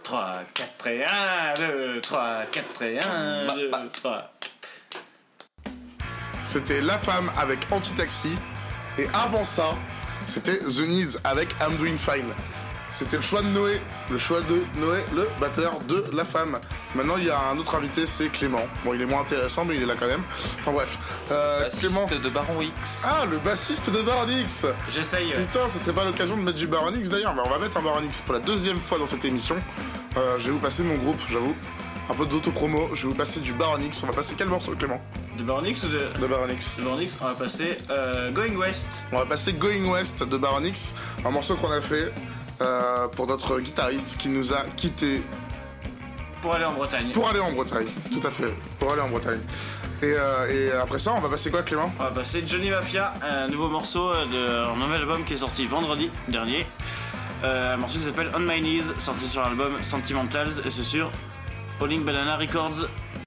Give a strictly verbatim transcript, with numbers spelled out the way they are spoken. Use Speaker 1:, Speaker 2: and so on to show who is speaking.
Speaker 1: trois, quatre et un, deux, trois, quatre et un, deux, trois.
Speaker 2: C'était La Femme avec Anti-Taxi. Et avant ça, c'était The Needs avec I'm Doing Fine. C'était le choix de Noé, le choix de Noé, le batteur de La Femme. Maintenant, il y a un autre invité, c'est Clément. Bon, il est moins intéressant, mais il est là quand même. Enfin bref. Euh,
Speaker 3: bassiste
Speaker 2: Clément.
Speaker 3: de Baron X.
Speaker 2: Ah, le bassiste de Baron X.
Speaker 1: J'essaye.
Speaker 2: Putain, ce serait pas l'occasion de mettre du Baron X d'ailleurs. Mais on va mettre un Baron X pour la deuxième fois dans cette émission. Euh, je vais vous passer mon groupe, j'avoue. Un peu d'auto-promo. Je vais vous passer du Baron X. On va passer quel morceau, Clément?
Speaker 1: De Baron X ou de...
Speaker 2: De Baron X.
Speaker 1: De Baron X, on va passer euh, Going West.
Speaker 2: On va passer Going West de Baron X. Un morceau qu'on a fait euh, pour notre guitariste qui nous a quittés.
Speaker 1: Pour aller en Bretagne.
Speaker 2: Pour aller en Bretagne, tout à fait. Pour aller en Bretagne. Et, euh, et après ça, on va passer quoi, Clément?
Speaker 1: On va passer Johnny Mafia, un nouveau morceau de leur nouvel album qui est sorti vendredi dernier. Euh, un morceau qui s'appelle On My Knees, sorti sur l'album Sentimentals, et c'est sur Rolling Banana Records.